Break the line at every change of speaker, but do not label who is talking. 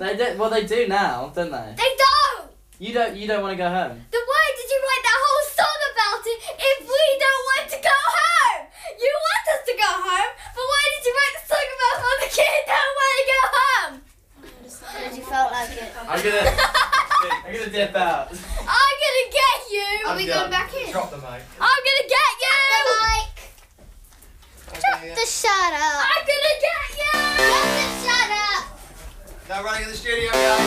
They do. Well, they do now, don't they?
They don't!
You don't want to go home.
Then why did you write that whole song about it if we don't want to go home? You want us to go home, but why did you write the song about all the kids don't want to go home?
Because you felt like it.
I'm gonna dip out.
I'm gonna get you!
Are we going back in?
Drop the mic.
I'm gonna get you!
Just shut up.
I'm gonna get you!
Just shut up.
Now running in the studio, guys.